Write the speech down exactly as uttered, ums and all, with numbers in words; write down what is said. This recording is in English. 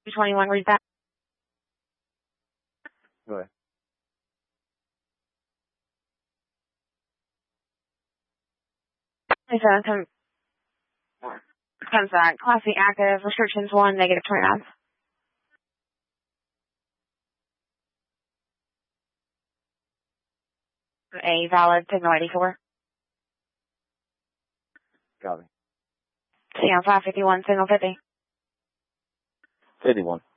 twenty-one, read that. Go ahead. It's a, com- comes back. Class C active, restrictions one, negative twenty-nine. A valid, signal eighty-four. Copy. C on five fifty-one, signal fifty. fifty-one.